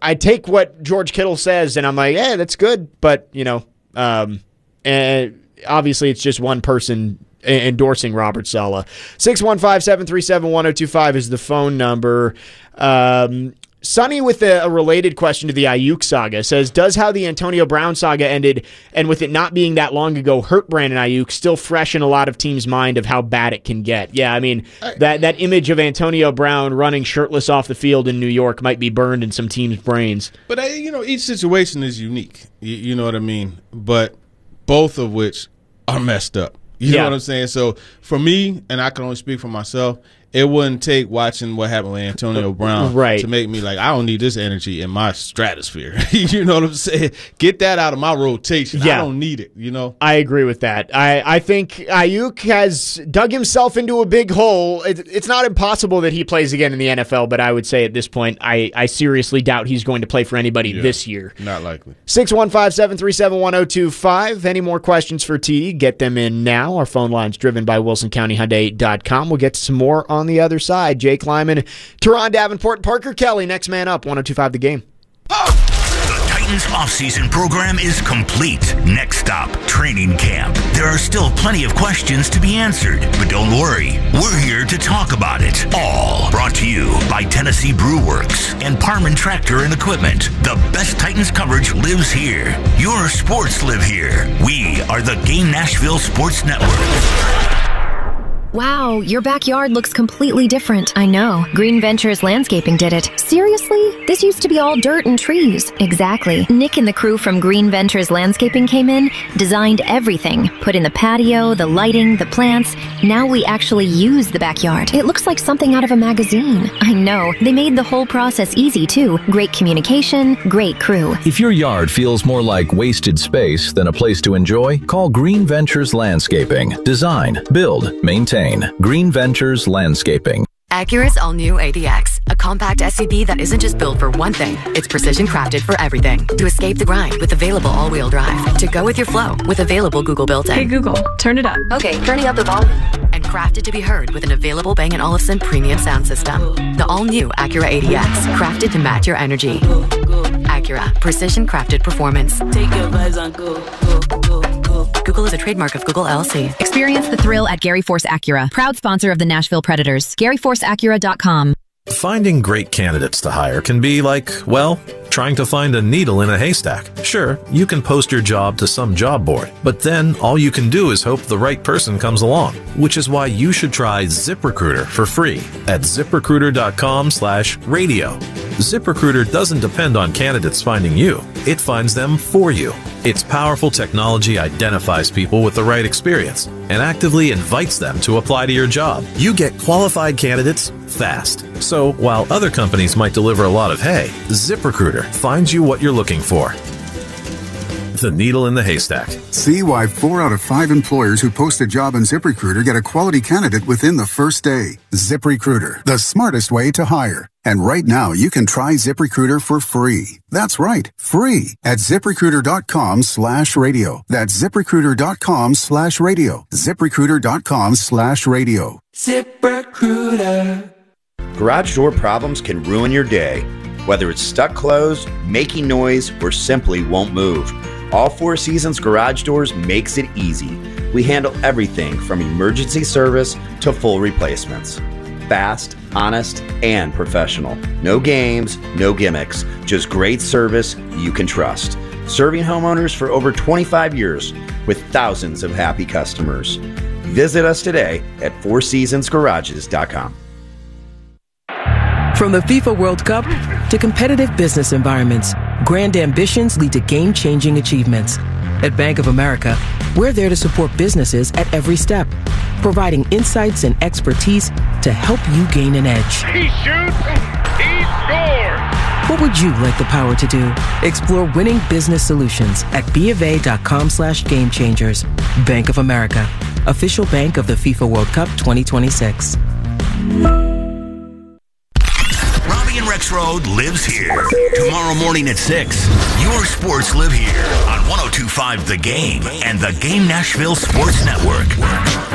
I take what George Kittle says, and I'm like, yeah, that's good. But, and obviously it's just one person endorsing Robert Saleh. 615-737-1025 is the phone number. Sonny with a related question to the Ayuk saga says, does how the Antonio Brown saga ended, and with it not being that long ago, hurt Brandon Ayuk still fresh in a lot of teams' mind of how bad it can get? Yeah, I mean, that image of Antonio Brown running shirtless off the field in New York might be burned in some teams' brains. But, each situation is unique. You know what I mean? But both of which are messed up. You know what I'm saying? So for me, and I can only speak for myself, it wouldn't take watching what happened with Antonio Brown to make me like, I don't need this energy in my stratosphere. You know what I'm saying? Get that out of my rotation. Yeah. I don't need it, I agree with that. I think Ayuk has dug himself into a big hole. It's not impossible that he plays again in the NFL, but I would say at this point, I seriously doubt he's going to play for anybody this year. Not likely. 615-737-1025. Any more questions for T? Get them in now. Our phone line's driven by WilsonCountyHyundai.com. We'll get to some more on the other side. Jake Lyman, Teron Davenport, Parker Kelly, next man up, 102.5 The Game. The Titans offseason program is complete. Next stop, training camp. There are still plenty of questions to be answered, but don't worry. We're here to talk about it all. Brought to you by Tennessee Brew Works and Parman Tractor and Equipment. The best Titans coverage lives here. Your sports live here. We are the Game Nashville Sports Network. Wow, your backyard looks completely different. I know. Green Ventures Landscaping did it. Seriously? This used to be all dirt and trees. Exactly. Nick and the crew from Green Ventures Landscaping came in, designed everything, put in the patio, the lighting, the plants. Now we actually use the backyard. It looks like something out of a magazine. I know. They made the whole process easy, too. Great communication, great crew. If your yard feels more like wasted space than a place to enjoy, call Green Ventures Landscaping. Design, build, maintain. Green Ventures Landscaping. Acura's all-new ADX, a compact SUV that isn't just built for one thing. It's precision crafted for everything. To escape the grind with available all-wheel drive. To go with your flow with available Google built-in. Hey Google, turn it up. Okay, turning up the volume. And crafted to be heard with an available Bang & Olufsen premium sound system. The all-new Acura ADX, crafted to match your energy. Acura, precision crafted performance. Take your vibes on go. Google is a trademark of Google LLC. Experience the thrill at Gary Force Acura, proud sponsor of the Nashville Predators. GaryForceAcura.com. Finding great candidates to hire can be like, well, trying to find a needle in a haystack. Sure, you can post your job to some job board, but then all you can do is hope the right person comes along, which is why you should try ZipRecruiter for free at ZipRecruiter.com/radio. ZipRecruiter doesn't depend on candidates finding you. It finds them for you. Its powerful technology identifies people with the right experience and actively invites them to apply to your job. You get qualified candidates fast. So while other companies might deliver a lot of hay, ZipRecruiter finds you what you're looking for. The needle in the haystack. See why 4 out of 5 employers who post a job on ZipRecruiter get a quality candidate within the first day. ZipRecruiter, the smartest way to hire. And right now, you can try ZipRecruiter for free. That's right, free at ZipRecruiter.com/radio. That's ZipRecruiter.com/radio. ZipRecruiter.com/radio. ZipRecruiter. Garage door problems can ruin your day. Whether it's stuck closed, making noise, or simply won't move. All Four Seasons Garage Doors makes it easy. We handle everything from emergency service to full replacements. Fast, honest, and professional. No games, no gimmicks, just great service you can trust. Serving homeowners for over 25 years with thousands of happy customers. Visit us today at fourseasonsgarages.com. From the FIFA World Cup to competitive business environments, grand ambitions lead to game-changing achievements. At Bank of America, we're there to support businesses at every step, providing insights and expertise to help you gain an edge. He shoots, he scores! What would you like the power to do? Explore winning business solutions at BofA.com/gamechangers. Bank of America, official bank of the FIFA World Cup 2026. Rex Road lives here. Tomorrow morning at 6, your sports live here on 102.5 The Game and the Game Nashville Sports Network.